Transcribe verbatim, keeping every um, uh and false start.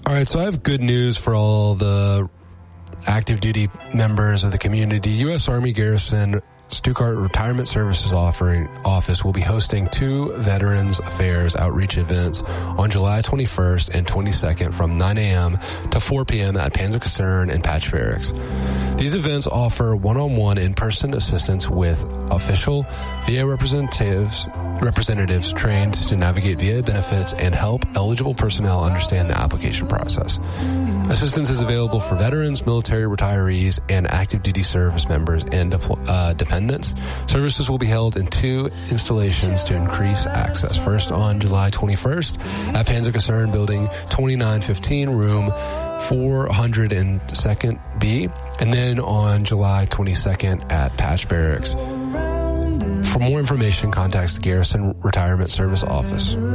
All right, so I have good news for all the active duty members of the community. U S Army Garrison Stuttgart Retirement Services offering office will be hosting two Veterans Affairs outreach events on July twenty-first and twenty-second from nine a.m. to four p.m. at Panzerkaserne and Patch Barracks. These events offer one-on-one in-person assistance with official V A representatives representatives trained to navigate V A benefits and help eligible personnel understand the application process. Assistance is available for veterans, military retirees, and active duty service members and uh, dependents. Services will be held in two installations to increase access. First on July twenty-first at Panzerkaserne Building twenty-nine fifteen, room four hundred second B, and then on July twenty-second at Patch Barracks. For more information, contact the Garrison Retirement Service Office.